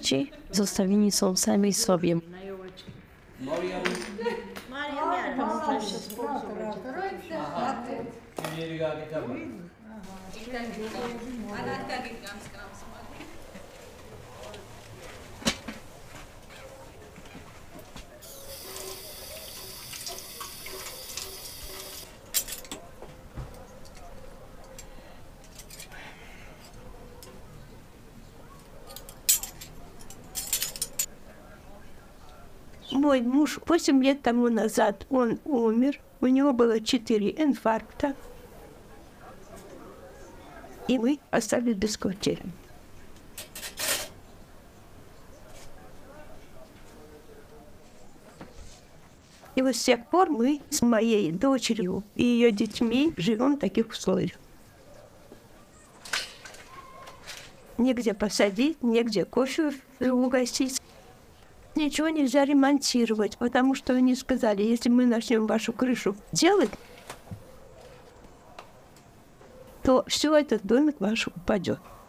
dzieci zostawieni są sami sobie. Мой муж 8 лет тому назад, он умер. У него было 4 инфаркта. И мы остались без квартиры. И вот с тех пор мы с моей дочерью и ее детьми живем в таких условиях. Негде посадить, негде кофе угостить. Ничего нельзя ремонтировать, потому что они сказали, если мы начнем вашу крышу делать, то все этот домик ваш упадет.